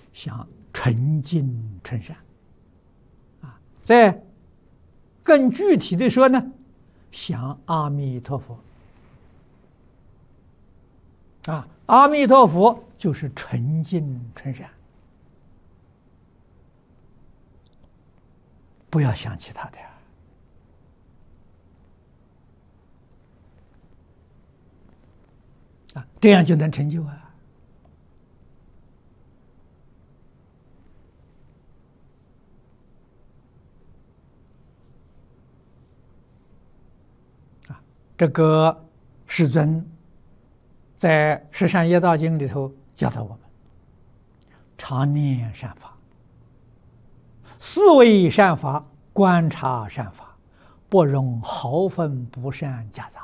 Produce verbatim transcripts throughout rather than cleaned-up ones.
想纯净纯善。啊，再更具体的说呢，想阿弥陀佛。啊，阿弥陀佛就是纯净纯善，不要想其他的。啊，这样就能成就啊！啊，这个世尊在《十善业道经》里头教导我们：常念善法，思维善法，观察善法，不容毫分不善夹杂。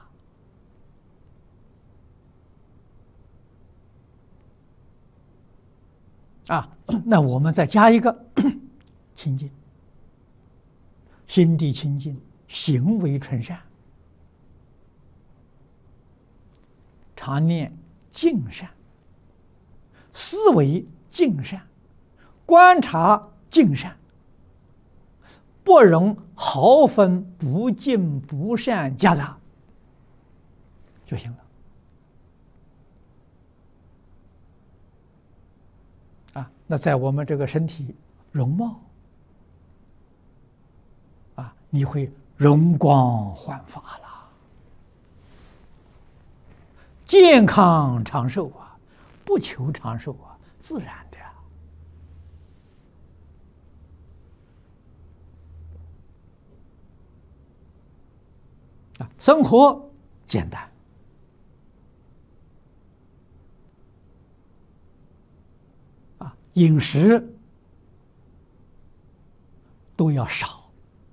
啊，那我们再加一个清净，心地清净，行为纯善，常念净善，思维净善，观察净善，不容毫分不净不善夹杂就行了。啊，那在我们这个身体容貌啊，你会容光焕发了，健康长寿啊，不求长寿啊，自然的啊。啊，生活简单。饮食都要少，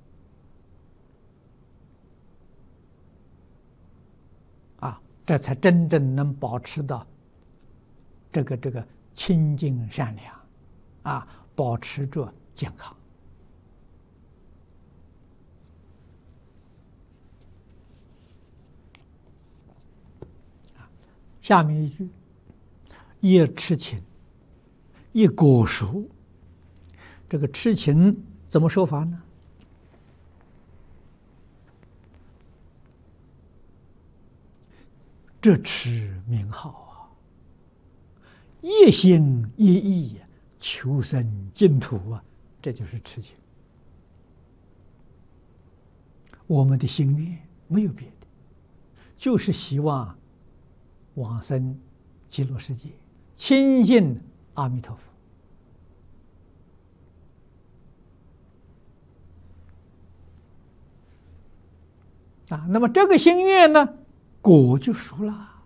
啊，这才真正能保持到这个这个清净善良，啊，保持着健康。下面一句，业痴情。一果熟，这个痴情怎么说法呢？这痴名号啊，一心一意求生净土啊，这就是痴情。我们的心愿没有别的，就是希望往生极乐世界，亲近阿弥陀佛。啊，那么这个心愿呢，果就熟了。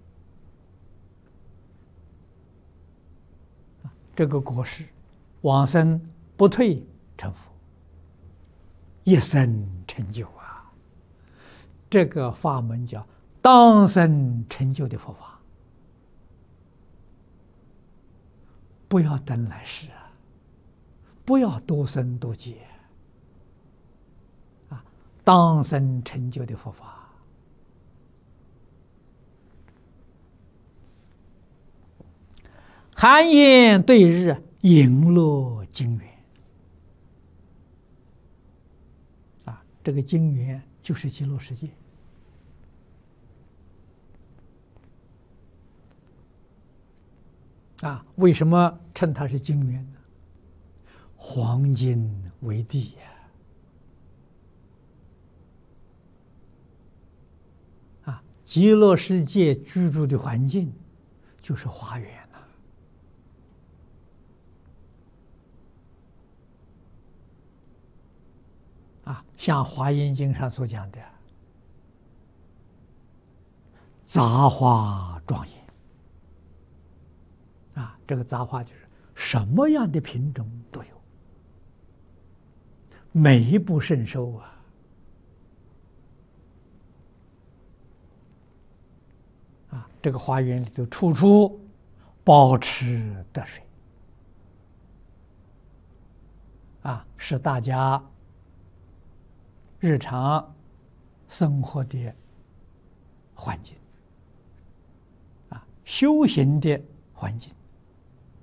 这个果是往生不退成佛，一生成就啊！这个法门叫当生成就的佛法。不要等来世啊！不要多生多劫啊！当生成就的佛法，寒烟对日，影落金元啊！这个金元就是极乐世界。啊，为什么称它是金元呢？黄金为地呀！啊，极乐世界居住的环境就是花园呐。啊，像《华严经》上所讲的，杂花庄严。啊，这个杂花就是什么样的品种都有，美不胜收啊！啊，这个花园里头处处保持得水，啊，是大家日常生活的环境，啊，修行的环境。